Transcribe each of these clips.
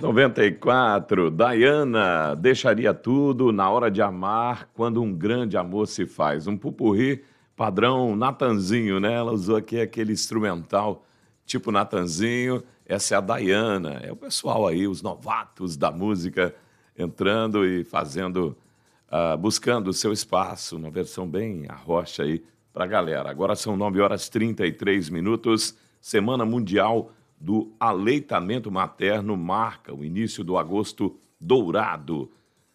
94, Diana, deixaria tudo na hora de amar quando um grande amor se faz. Um pupurri padrão Natanzinho, né? Ela usou aqui aquele instrumental tipo Natanzinho. Essa é a Diana, é o pessoal aí, os novatos da música, entrando e fazendo, buscando o seu espaço, uma versão bem arrocha aí pra galera. Agora são 9h33, Semana Mundial do Aleitamento Materno marca o início do Agosto Dourado.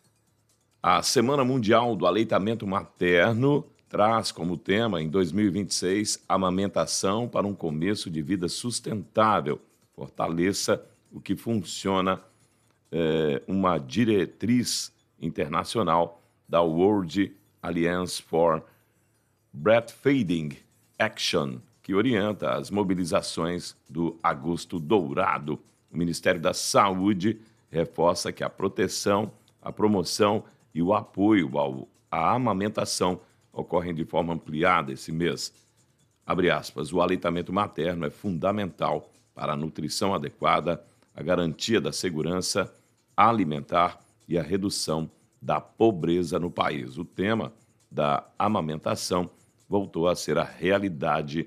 A Semana Mundial do Aleitamento Materno traz como tema, em 2026, amamentação para um começo de vida sustentável. Fortaleça o que funciona, uma diretriz internacional da World Alliance for Breastfeeding Action, que orienta as mobilizações do Agosto Dourado. O Ministério da Saúde reforça que a proteção, a promoção e o apoio à amamentação ocorrem de forma ampliada esse mês. Abre aspas, o aleitamento materno é fundamental para a nutrição adequada, a garantia da segurança alimentar e a redução da pobreza no país. O tema da amamentação voltou a ser a realidade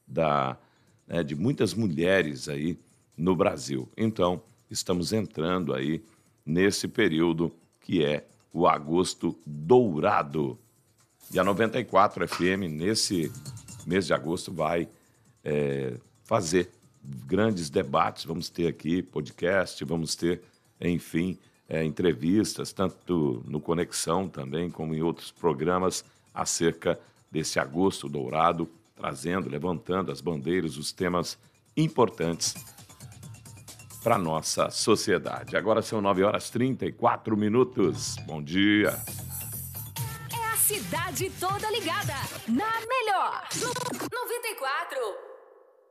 de muitas mulheres aí no Brasil. Então, estamos entrando aí nesse período que é o Agosto Dourado. E a 94 FM, nesse mês de agosto, vai fazer grandes debates. Vamos ter aqui podcast, vamos ter, enfim, entrevistas, tanto no Conexão também, como em outros programas, acerca desse Agosto Dourado, trazendo, levantando as bandeiras, os temas importantes para a nossa sociedade. Agora são 9h34. Bom dia. É a cidade toda ligada na